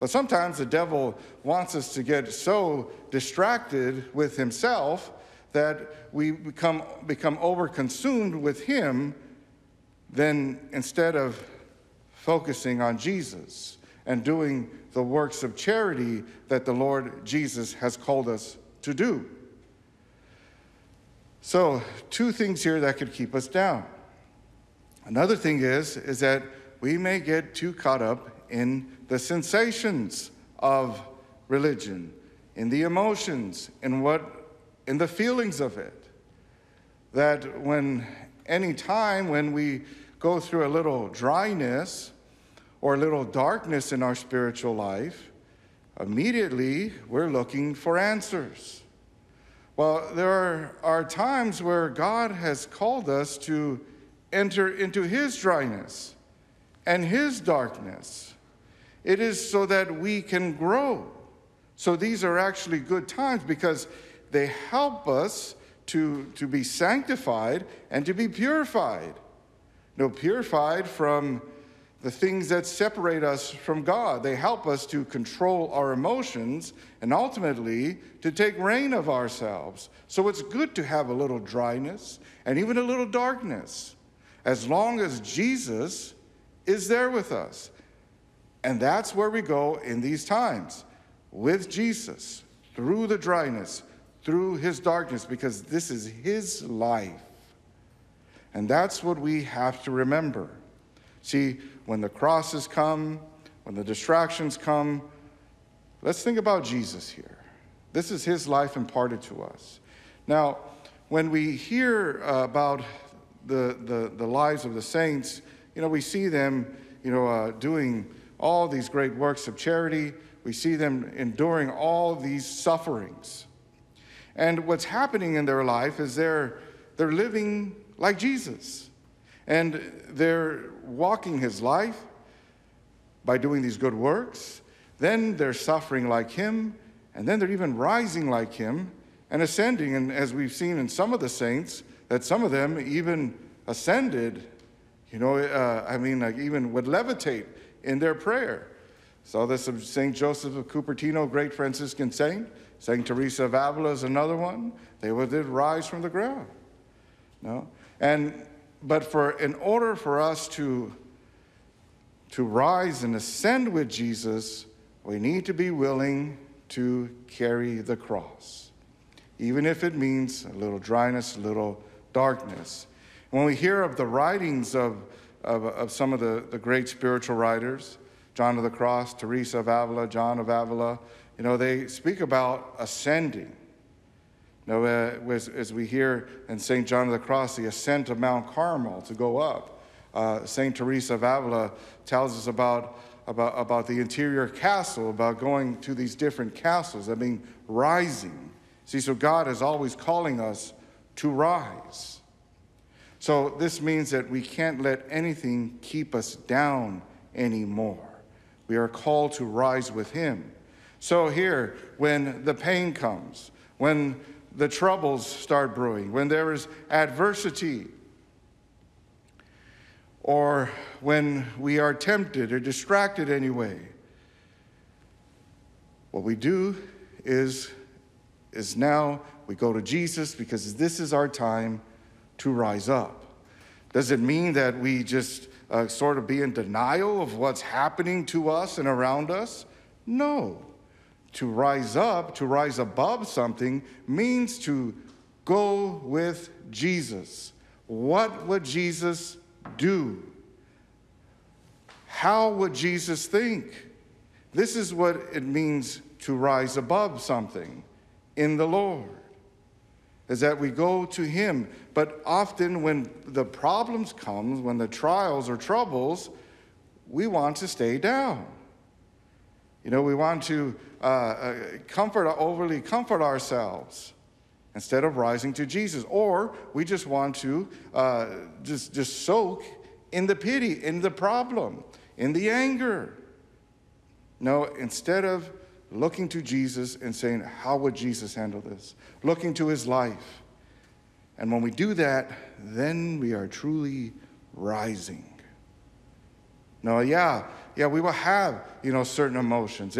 But sometimes the devil wants us to get so distracted with himself that we become overconsumed with him, then instead of focusing on Jesus and doing the works of charity that the Lord Jesus has called us to do. So, two things here that could keep us down. Another thing is that we may get too caught up in the sensations of religion, in the emotions, in the feelings of it. That any time when we go through a little dryness or a little darkness in our spiritual life, immediately we're looking for answers. Well, there are times where God has called us to enter into his dryness and his darkness. It is so that we can grow. So these are actually good times because they help us to be sanctified and to be purified. Purified from the things that separate us from God. They help us to control our emotions and ultimately to take reign of ourselves. So it's good to have a little dryness and even a little darkness, as long as Jesus is there with us. And that's where we go in these times, with Jesus, through the dryness, through his darkness, because this is his life. And that's what we have to remember. See, when the crosses come, when the distractions come, let's think about Jesus here. This is his life imparted to us. Now, when we hear about the lives of the saints, we see them, doing all these great works of charity. We see them enduring all these sufferings. And what's happening in their life is they're living like Jesus. And they're walking his life by doing these good works. Then they're suffering like him. And then they're even rising like him and ascending. And as we've seen in some of the saints, that some of them even ascended, even would levitate in their prayer. Saw this of St. Joseph of Cupertino, great Franciscan saint. St. Teresa of Avila is another one. They did rise from the ground. But in order for us to rise and ascend with Jesus, we need to be willing to carry the cross, even if it means a little dryness, a little darkness. When we hear of the writings of some of the great spiritual writers, John of the Cross, Teresa of Avila, John of Avila, they speak about ascending. As we hear in St. John of the Cross, the ascent of Mount Carmel to go up. St. Teresa of Avila tells us about the interior castle, about going to these different castles, rising. See, so God is always calling us to rise. So this means that we can't let anything keep us down anymore. We are called to rise with him. So here, when the pain comes, when the troubles start brewing, when there is adversity, or when we are tempted or distracted anyway, what we do is now we go to Jesus, because this is our time to rise up. Does it mean that we just sort of be in denial of what's happening to us and around us? No. To rise up, to rise above something, means to go with Jesus. What would Jesus do? How would Jesus think? This is what it means to rise above something in the Lord, is that we go to him. But often when the problems come, when the trials or troubles, we want to stay down. We want to overly comfort ourselves instead of rising to Jesus. Or we just want to just soak in the pity, in the problem, in the anger. No, instead of looking to Jesus and saying, how would Jesus handle this? Looking to his life. And when we do that, then we are truly rising. No, yeah, we will have, certain emotions.